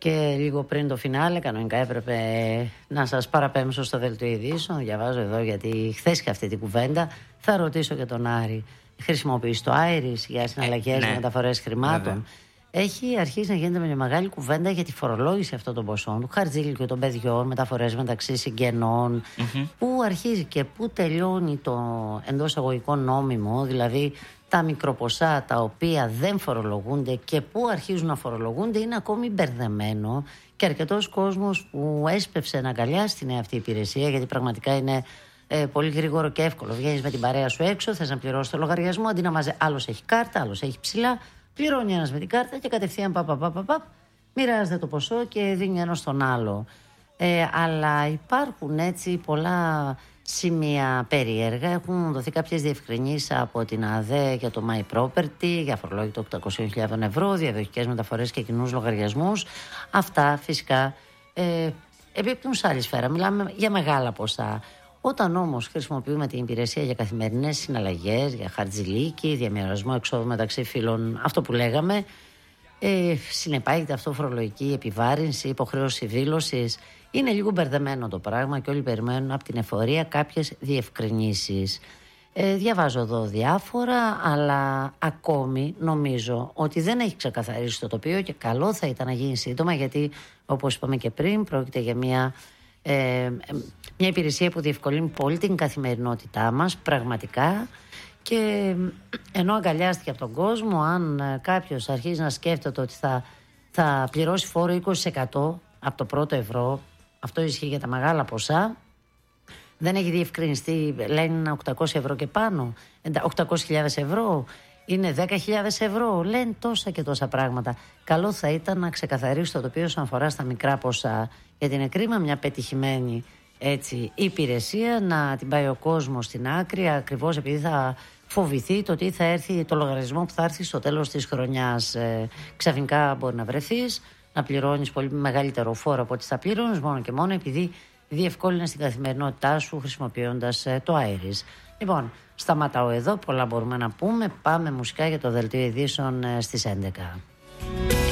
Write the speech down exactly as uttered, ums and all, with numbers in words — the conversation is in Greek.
Και λίγο πριν το φινάλε, κανονικά έπρεπε να σας παραπέμψω στο δελτίο ειδήσεων. Διαβάζω εδώ, γιατί χθες και αυτή την κουβέντα. Θα ρωτήσω και τον Άρη. Χρησιμοποιείς το Άιρις για συναλλαγές, ε, ναι. μεταφορές χρημάτων? Βέβαια. Έχει αρχίσει να γίνεται μια μεγάλη κουβέντα για τη φορολόγηση αυτών των ποσών, του χαρτζήλικου των παιδιών, μεταφορές μεταξύ συγγενών. Mm-hmm. Πού αρχίζει και πού τελειώνει το εντός εισαγωγικών νόμιμο, δηλαδή τα μικροποσά τα οποία δεν φορολογούνται και πού αρχίζουν να φορολογούνται, είναι ακόμη μπερδεμένο. Και αρκετός κόσμος που έσπευσε να αγκαλιάσει την αυτή υπηρεσία, γιατί πραγματικά είναι ε, πολύ γρήγορο και εύκολο. Βγαίνεις με την παρέα σου έξω, θες να πληρώσεις το λογαριασμό, αντί να μαζε... άλλος έχει κάρτα, άλλος έχει ψηλά. Πληρώνει ένας με την κάρτα και κατευθείαν πα, πα, πα, πα, πα, μοιράζεται το ποσό και δίνει ένα στον άλλο. Ε, αλλά υπάρχουν έτσι πολλά σημεία περίεργα. Έχουν δοθεί κάποιες διευκρινήσεις από την ΑΔΕ για το My Property, για φορολόγητο οκτακόσιες χιλιάδες ευρώ, διαδοχικές μεταφορές και κοινούς λογαριασμούς. Αυτά φυσικά ε, επίπτουν σε άλλη σφαίρα. Μιλάμε για μεγάλα ποσά. Όταν όμως χρησιμοποιούμε την υπηρεσία για καθημερινές συναλλαγές, για χαρτζηλίκι, διαμοιρασμό εξόδου μεταξύ φίλων, αυτό που λέγαμε, ε, συνεπάγεται αυτό φορολογική επιβάρυνση, υποχρέωση δήλωσης. Είναι λίγο μπερδεμένο το πράγμα και όλοι περιμένουν από την εφορία κάποιες διευκρινήσεις. Ε, διαβάζω εδώ διάφορα, αλλά ακόμη νομίζω ότι δεν έχει ξεκαθαρίσει το τοπίο και καλό θα ήταν να γίνει σύντομα, γιατί όπως είπαμε και πριν, πρόκειται για μια... Ε, μια υπηρεσία που διευκολύνει πολύ την καθημερινότητά μας πραγματικά, και ενώ αγκαλιάστηκε από τον κόσμο, αν κάποιος αρχίζει να σκέφτεται ότι θα, θα πληρώσει φόρο είκοσι τοις εκατό από το πρώτο ευρώ, αυτό ισχύει για τα μεγάλα ποσά, δεν έχει διευκρινιστεί, λένε οκτακόσια ευρώ και πάνω, οκτακόσιες χιλιάδες ευρώ, είναι δέκα χιλιάδες ευρώ, λένε τόσα και τόσα πράγματα. Καλό θα ήταν να ξεκαθαρίσει το τοπίο όσον αφορά στα μικρά ποσά, γιατί είναι κρίμα μια πετυχημένη έτσι υπηρεσία να την πάει ο κόσμος στην άκρη, ακριβώς επειδή θα φοβηθεί το τι θα έρθει, το λογαριασμό που θα έρθει στο τέλος της χρονιάς. Ε, ξαφνικά μπορεί να βρεθείς να πληρώνεις πολύ μεγαλύτερο φόρο από ό,τι θα πληρώνεις, μόνο και μόνο επειδή διευκόλυνες την καθημερινότητά σου χρησιμοποιώντας ε, το Άιρις. Λοιπόν, σταματάω εδώ, πολλά μπορούμε να πούμε. Πάμε μουσικά για το δελτίο ειδήσεων ε, στις έντεκα.